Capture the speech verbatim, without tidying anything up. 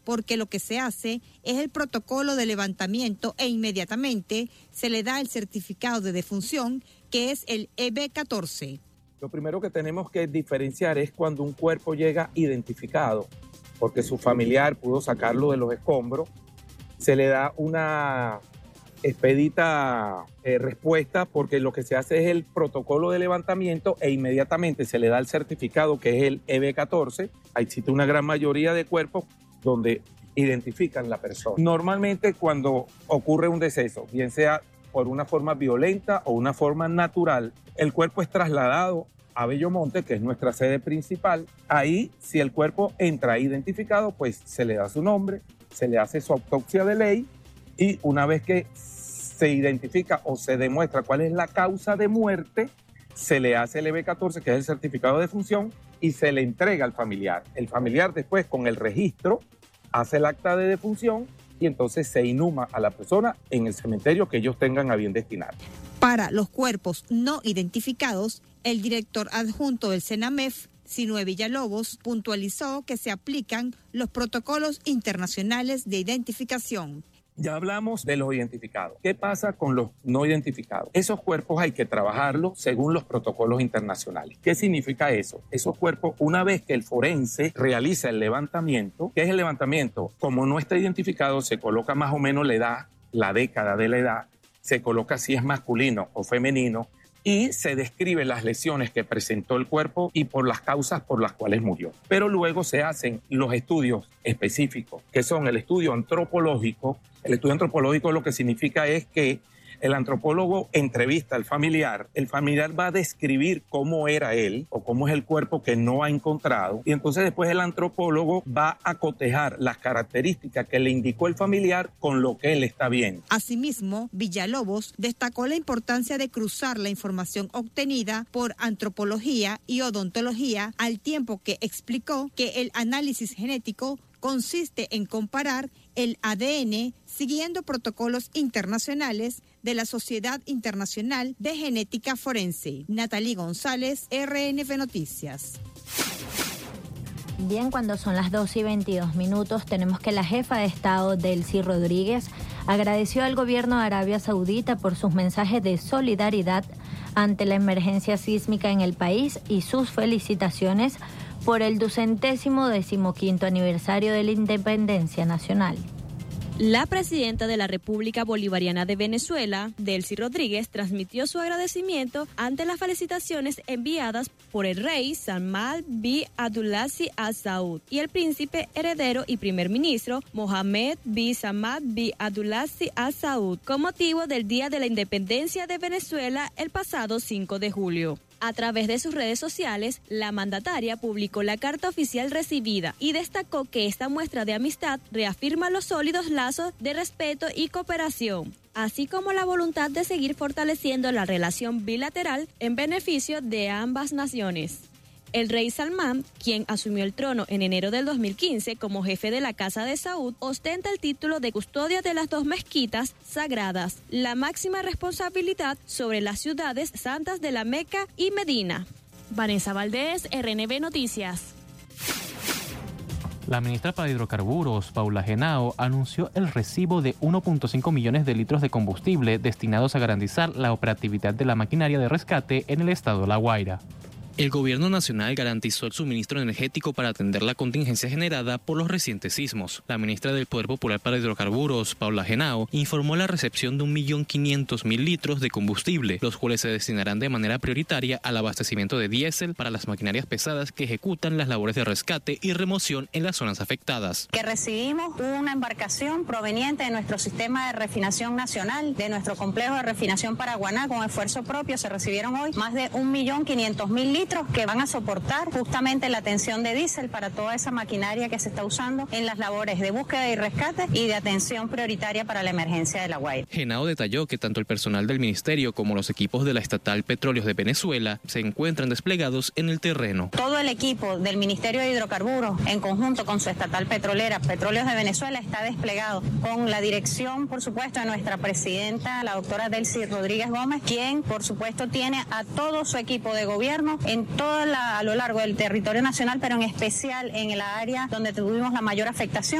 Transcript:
porque lo que se hace es el protocolo de levantamiento e inmediatamente se le da el certificado de defunción, que es el E B catorce. Lo primero que tenemos que diferenciar es cuando un cuerpo llega identificado, porque su familiar pudo sacarlo de los escombros, se le da una expedita eh, respuesta, porque lo que se hace es el protocolo de levantamiento e inmediatamente se le da el certificado, que es el E B catorce. Existe una gran mayoría de cuerpos donde identifican la persona. Normalmente cuando ocurre un deceso, bien sea por una forma violenta o una forma natural, el cuerpo es trasladado a Bellomonte, que es nuestra sede principal. Ahí, si el cuerpo entra identificado, pues se le da su nombre, se le hace su autopsia de ley y una vez que se identifica o se demuestra cuál es la causa de muerte, se le hace el E B catorce, que es el certificado de defunción, y se le entrega al familiar. El familiar después, con el registro, hace el acta de defunción y entonces se inhuma a la persona en el cementerio que ellos tengan a bien destinar. Para los cuerpos no identificados, el director adjunto del CENAMEF, Sinue Villalobos, puntualizó que se aplican los protocolos internacionales de identificación. Ya hablamos de los identificados. ¿Qué pasa con los no identificados? Esos cuerpos hay que trabajarlos según los protocolos internacionales. ¿Qué significa eso? Esos cuerpos, una vez que el forense realiza el levantamiento, ¿qué es el levantamiento? Como no está identificado, se coloca más o menos la edad, la década de la edad, se coloca si es masculino o femenino, y se describen las lesiones que presentó el cuerpo y por las causas por las cuales murió. Pero luego se hacen los estudios específicos, que son el estudio antropológico. El estudio antropológico lo que significa es que el antropólogo entrevista al familiar, el familiar va a describir cómo era él o cómo es el cuerpo que no ha encontrado, y entonces después el antropólogo va a cotejar las características que le indicó el familiar con lo que él está viendo. Asimismo, Villalobos destacó la importancia de cruzar la información obtenida por antropología y odontología, al tiempo que explicó que el análisis genético consiste en comparar el A D N siguiendo protocolos internacionales de la Sociedad Internacional de Genética Forense. Natalie González, R N V Noticias. Bien, cuando son las dos y veintidós minutos, tenemos que la jefa de Estado, Delcy Rodríguez, agradeció al gobierno de Arabia Saudita por sus mensajes de solidaridad ante la emergencia sísmica en el país y sus felicitaciones por el ducentésimo decimoquinto aniversario de la independencia nacional. La presidenta de la República Bolivariana de Venezuela, Delcy Rodríguez, transmitió su agradecimiento ante las felicitaciones enviadas por el rey Salman bin Abdulaziz Al Saud y el príncipe heredero y primer ministro Mohammed bin Salman bin Abdulaziz Al Saud con motivo del Día de la Independencia de Venezuela el pasado cinco de julio. A través de sus redes sociales, la mandataria publicó la carta oficial recibida y destacó que esta muestra de amistad reafirma los sólidos lazos de respeto y cooperación, así como la voluntad de seguir fortaleciendo la relación bilateral en beneficio de ambas naciones. El rey Salmán, quien asumió el trono en enero del dos mil quince como jefe de la Casa de Saud, ostenta el título de custodia de las dos mezquitas sagradas, la máxima responsabilidad sobre las ciudades santas de la Meca y Medina. Vanessa Valdés, R N V Noticias. La ministra para Hidrocarburos, Paula Henao, anunció el recibo de uno punto cinco millones de litros de combustible destinados a garantizar la operatividad de la maquinaria de rescate en el estado de La Guaira. El gobierno nacional garantizó el suministro energético para atender la contingencia generada por los recientes sismos. La ministra del Poder Popular para Hidrocarburos, Paula Henao, informó la recepción de un millón quinientos mil litros de combustible, los cuales se destinarán de manera prioritaria al abastecimiento de diésel para las maquinarias pesadas que ejecutan las labores de rescate y remoción en las zonas afectadas. Que recibimos una embarcación proveniente de nuestro sistema de refinación nacional, de nuestro complejo de refinación Paraguaná, con esfuerzo propio se recibieron hoy más de un millón quinientos mil litros que van a soportar justamente la atención de diésel para toda esa maquinaria que se está usando en las labores de búsqueda y rescate y de atención prioritaria para la emergencia de La Guaira. Henao detalló que tanto el personal del ministerio como los equipos de la estatal Petróleos de Venezuela se encuentran desplegados en el terreno. Todo el equipo del Ministerio de Hidrocarburos, en conjunto con su estatal petrolera, Petróleos de Venezuela, está desplegado con la dirección, por supuesto, de nuestra presidenta, la doctora Delcy Rodríguez Gómez, quien, por supuesto, tiene a todo su equipo de gobierno en toda la, a lo largo del territorio nacional, pero en especial en el área donde tuvimos la mayor afectación.